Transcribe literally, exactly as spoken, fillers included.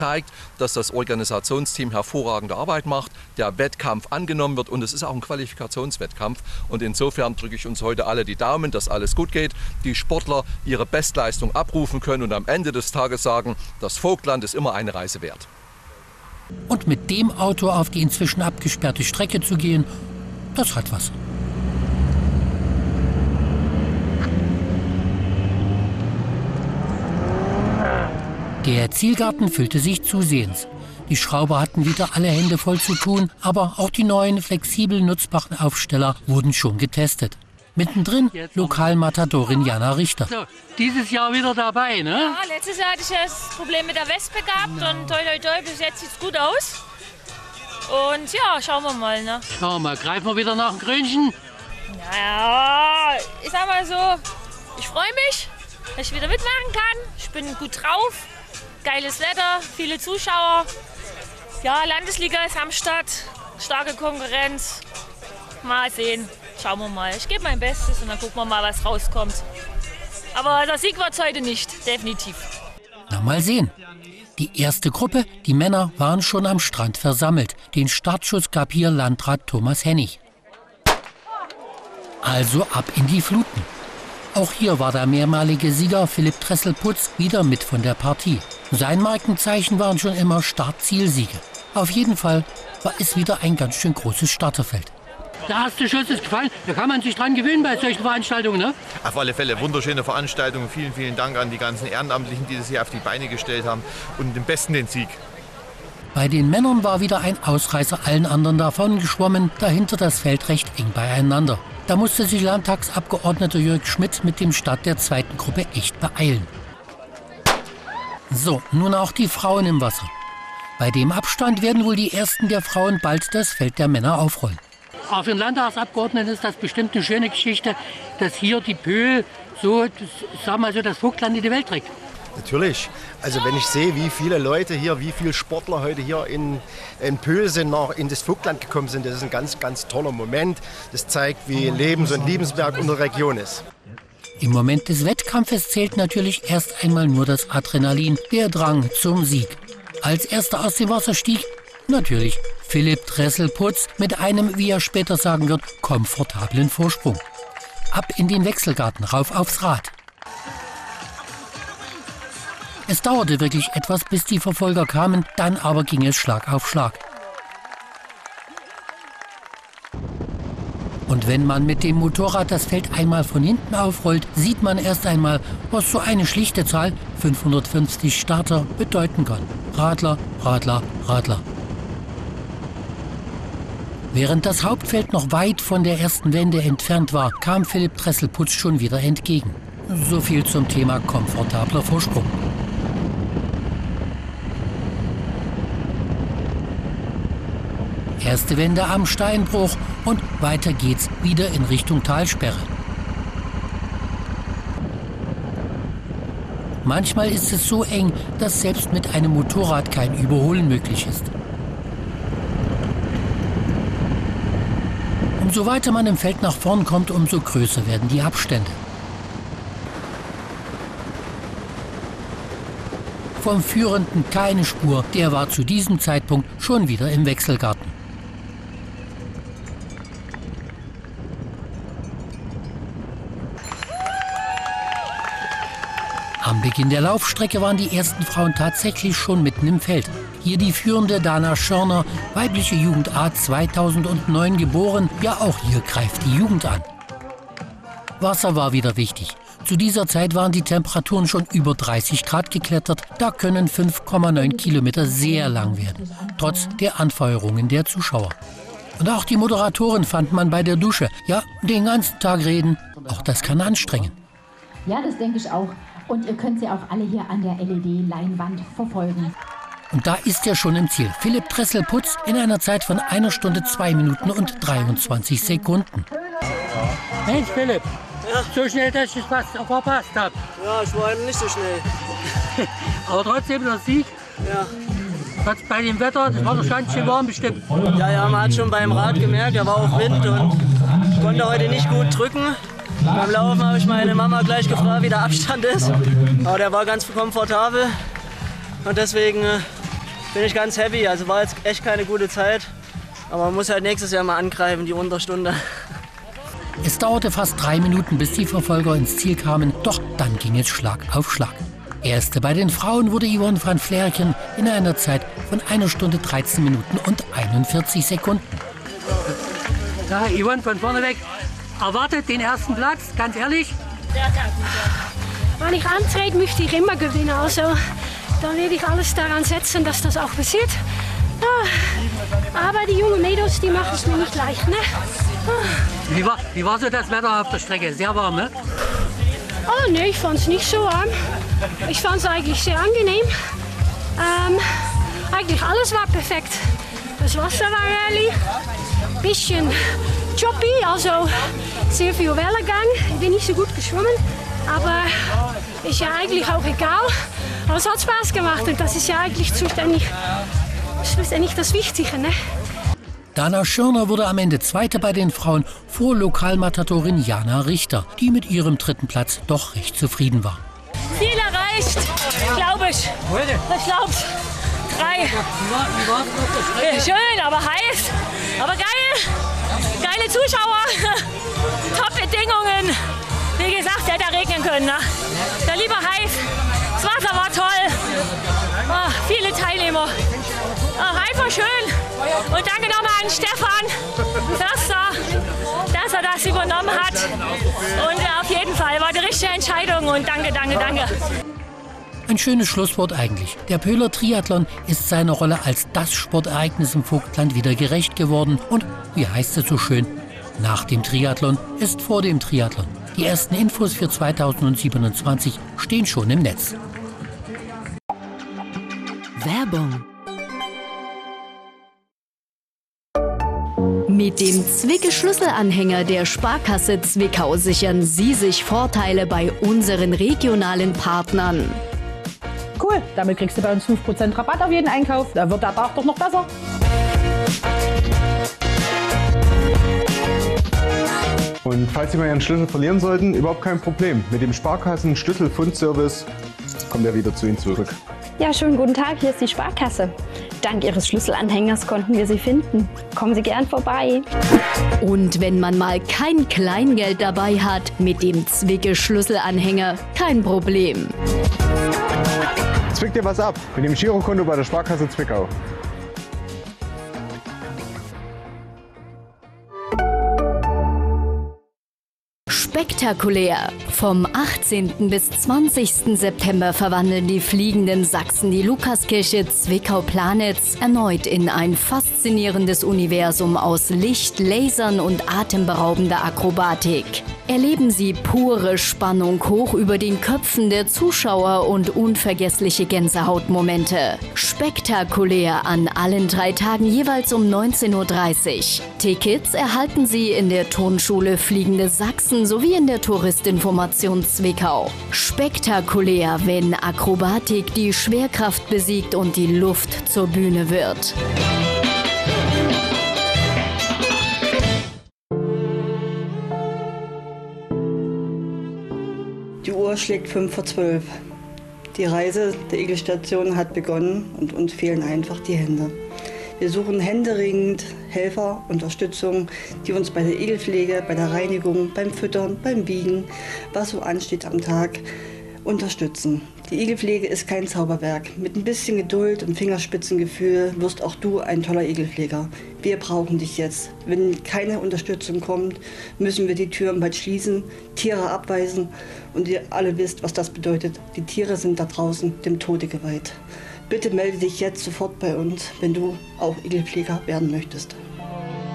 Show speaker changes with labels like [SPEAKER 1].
[SPEAKER 1] zeigt, dass das Organisationsteam hervorragende Arbeit macht, der Wettkampf angenommen wird und es ist auch ein Qualifikationswettkampf. Und insofern drücke ich uns heute alle die Daumen, dass alles gut geht, die Sportler ihre Bestleistung abrufen können und am Ende des Tages sagen, das Vogtland ist immer eine Reise wert.
[SPEAKER 2] Und mit dem Auto auf die inzwischen abgesperrte Strecke zu gehen, das hat was. Der Zielgarten füllte sich zusehends. Die Schrauber hatten wieder alle Hände voll zu tun, aber auch die neuen flexibel nutzbaren Aufsteller wurden schon getestet. Mittendrin Lokalmatadorin Jana Richter.
[SPEAKER 3] So, dieses Jahr wieder dabei, ne?
[SPEAKER 4] Ja, letztes Jahr hatte ich das Problem mit der Wespe gehabt und toi toi toi, bis jetzt sieht's gut aus. Und ja, schauen wir mal, ne?
[SPEAKER 3] Schauen wir mal, greifen wir wieder nach dem Grünchen?
[SPEAKER 4] Naja, ich sag mal so, ich freue mich, dass ich wieder mitmachen kann. Ich bin gut drauf. Geiles Wetter, viele Zuschauer. Ja, Landesliga ist am Start, starke Konkurrenz. Mal sehen, schauen wir mal. Ich gebe mein Bestes und dann gucken wir mal, was rauskommt. Aber der Sieg wird es heute nicht, definitiv.
[SPEAKER 2] Na, mal sehen. Die erste Gruppe, die Männer, waren schon am Strand versammelt. Den Startschuss gab hier Landrat Thomas Hennig. Also ab in die Fluten. Auch hier war der mehrmalige Sieger Philipp Tresselputz wieder mit von der Partie. Sein Markenzeichen waren schon immer Start-Ziel-Siege. Auf jeden Fall war es wieder ein ganz schön großes Starterfeld.
[SPEAKER 3] Der erste Schuss ist gefallen, da kann man sich dran gewöhnen bei solchen Veranstaltungen, ne?
[SPEAKER 5] Auf alle Fälle wunderschöne Veranstaltung. Vielen, vielen Dank an die ganzen Ehrenamtlichen, die das hier auf die Beine gestellt haben und den Besten den Sieg.
[SPEAKER 2] Bei den Männern war wieder ein Ausreißer allen anderen davon geschwommen, dahinter das Feld recht eng beieinander. Da musste sich Landtagsabgeordneter Jörg Schmidt mit dem Start der zweiten Gruppe echt beeilen. So, nun auch die Frauen im Wasser. Bei dem Abstand werden wohl die ersten der Frauen bald das Feld der Männer aufrollen.
[SPEAKER 3] Aber für den Landtagsabgeordneten ist das bestimmt eine schöne Geschichte, dass hier die Pöhl so, das, sag mal so, das Vogtland in die Welt trägt.
[SPEAKER 6] Natürlich. Also wenn ich sehe, wie viele Leute hier, wie viele Sportler heute hier in, in Pöhl sind, noch in das Vogtland gekommen sind, das ist ein ganz, ganz toller Moment. Das zeigt, wie lebens- und liebenswert unsere Region ist.
[SPEAKER 2] Im Moment des Wettkampfes zählt natürlich erst einmal nur das Adrenalin, der Drang zum Sieg. Als erster aus dem Wasser stieg natürlich Philipp Tresselputz mit einem, wie er später sagen wird, komfortablen Vorsprung. Ab in den Wechselgarten, rauf aufs Rad. Es dauerte wirklich etwas, bis die Verfolger kamen, dann aber ging es Schlag auf Schlag. Und wenn man mit dem Motorrad das Feld einmal von hinten aufrollt, sieht man erst einmal, was so eine schlichte Zahl, fünfhundertfünfzig Starter, bedeuten kann. Radler, Radler, Radler. Während das Hauptfeld noch weit von der ersten Wende entfernt war, kam Philipp Tresselputz schon wieder entgegen. So viel zum Thema komfortabler Vorsprung. Erste Wende am Steinbruch und weiter geht's wieder in Richtung Talsperre. Manchmal ist es so eng, dass selbst mit einem Motorrad kein Überholen möglich ist. Umso weiter man im Feld nach vorn kommt, umso größer werden die Abstände. Vom Führenden keine Spur, der war zu diesem Zeitpunkt schon wieder im Wechselgarten. Am Beginn der Laufstrecke waren die ersten Frauen tatsächlich schon mitten im Feld. Hier die führende Dana Schörner, weibliche Jugend A zweitausendneun geboren. Ja, auch hier greift die Jugend an. Wasser war wieder wichtig. Zu dieser Zeit waren die Temperaturen schon über dreißig Grad geklettert. Da können fünf Komma neun Kilometer sehr lang werden, trotz der Anfeuerungen der Zuschauer. Und auch die Moderatorin fand man bei der Dusche. Ja, den ganzen Tag reden, auch das kann anstrengen.
[SPEAKER 7] Ja, das denke ich auch. Und ihr könnt sie auch alle hier an der L E D-Leinwand verfolgen.
[SPEAKER 2] Und da ist er schon im Ziel. Philipp Tresselputz in einer Zeit von einer Stunde, zwei Minuten und dreiundzwanzig Sekunden.
[SPEAKER 3] Mensch, Philipp, ja. So schnell, dass ich was verpasst habe.
[SPEAKER 8] Ja, ich war nicht so schnell.
[SPEAKER 3] Aber trotzdem der Sieg.
[SPEAKER 8] Ja.
[SPEAKER 3] Trotz bei dem Wetter, das war doch ganz schön warm bestimmt.
[SPEAKER 8] Ja, ja, man hat schon beim Rad gemerkt, da war auch Wind und ich konnte heute nicht gut drücken. Beim Laufen habe ich meine Mama gleich gefragt, wie der Abstand ist. Aber der war ganz komfortabel. Und deswegen bin ich ganz happy. Also war jetzt echt keine gute Zeit. Aber man muss halt nächstes Jahr mal angreifen, die Unterstunde.
[SPEAKER 2] Es dauerte fast drei Minuten, bis die Verfolger ins Ziel kamen. Doch dann ging es Schlag auf Schlag. Erste bei den Frauen wurde Yvonne van Vlerken in einer Zeit von einer Stunde dreizehn Minuten und einundvierzig Sekunden.
[SPEAKER 3] Ja, Yvonne von vorne weg erwartet den ersten Platz, ganz ehrlich.
[SPEAKER 9] Wenn ich antrete, möchte ich immer gewinnen. Also da werde ich alles daran setzen, dass das auch passiert. Aber die jungen Mädels, die machen es mir nicht leicht, ne?
[SPEAKER 3] Wie war, wie war so das Wetter auf der Strecke? Sehr warm, ne?
[SPEAKER 9] Oh ne, ich fand es nicht so warm. Ich fand es eigentlich sehr angenehm. Ähm, eigentlich alles war perfekt. Das Wasser war ehrlich, ein bisschen choppy, also sehr viel Wellengang. Ich bin nicht so gut geschwommen, aber ist ja eigentlich auch egal. Aber es hat Spaß gemacht und das ist ja eigentlich zuständig. Schlussendlich das Wichtige, ne?
[SPEAKER 2] Dana Schörner wurde am Ende Zweite bei den Frauen vor Lokalmatadorin Jana Richter, die mit ihrem dritten Platz doch recht zufrieden war.
[SPEAKER 4] Viel erreicht, glaube ich. Ich glaube, drei. Schön, aber heiß. Aber geil. Geile Zuschauer. Top-Bedingungen. Wie gesagt, hätte regnen können. Ne? Der lieber heiß. Das Wasser war toll. Oh, viele Teilnehmer. Oh, einfach schön. Und danke nochmal an Stefan Förster, dass er das übernommen hat. Und auf jeden Fall war die richtige Entscheidung. Und danke, danke, danke.
[SPEAKER 2] Ein schönes Schlusswort eigentlich. Der Pöhler Triathlon ist seiner Rolle als das Sportereignis im Vogtland wieder gerecht geworden. Und wie heißt es so schön, nach dem Triathlon ist vor dem Triathlon. Die ersten Infos für zweitausendsiebenundzwanzig stehen schon im Netz.
[SPEAKER 10] Werbung. Mit dem Zwicke-Schlüsselanhänger der Sparkasse Zwickau sichern Sie sich Vorteile bei unseren regionalen Partnern.
[SPEAKER 11] Cool, damit kriegst du bei uns fünf Prozent Rabatt auf jeden Einkauf. Da wird der Tag doch noch besser.
[SPEAKER 12] Und falls Sie mal Ihren Schlüssel verlieren sollten, überhaupt kein Problem. Mit dem Sparkassen-Schlüsselfundservice kommt er wieder zu Ihnen zurück.
[SPEAKER 13] Ja, schönen guten Tag, hier ist die Sparkasse. Dank Ihres Schlüsselanhängers konnten wir Sie finden. Kommen Sie gern vorbei.
[SPEAKER 10] Und wenn man mal kein Kleingeld dabei hat, mit dem Zwicke-Schlüsselanhänger kein Problem.
[SPEAKER 12] Zwick dir was ab mit dem Girokonto bei der Sparkasse Zwickau.
[SPEAKER 10] Spektakulär! Vom achtzehnten bis zwanzigsten September verwandeln die fliegenden Sachsen die Lukaskirche Zwickau-Planitz erneut in ein faszinierendes Universum aus Licht, Lasern und atemberaubender Akrobatik. Erleben Sie pure Spannung hoch über den Köpfen der Zuschauer und unvergessliche Gänsehautmomente. Spektakulär an allen drei Tagen jeweils um neunzehn Uhr dreißig. Tickets erhalten Sie in der Turnschule Fliegende Sachsen sowie in der Touristinformation Zwickau. Spektakulär, wenn Akrobatik die Schwerkraft besiegt und die Luft zur Bühne wird.
[SPEAKER 14] Die Uhr schlägt fünf vor zwölf. Die Reise der Igelstation hat begonnen und uns fehlen einfach die Hände. Wir suchen händeringend Helfer, Unterstützung, die uns bei der Igelpflege, bei der Reinigung, beim Füttern, beim Wiegen, was so ansteht am Tag, unterstützen. Die Igelpflege ist kein Zauberwerk. Mit ein bisschen Geduld und Fingerspitzengefühl wirst auch du ein toller Igelpfleger. Wir brauchen dich jetzt. Wenn keine Unterstützung kommt, müssen wir die Türen bald schließen, Tiere abweisen und ihr alle wisst, was das bedeutet. Die Tiere sind da draußen dem Tode geweiht. Bitte melde dich jetzt sofort bei uns, wenn du auch Igelpfleger werden möchtest.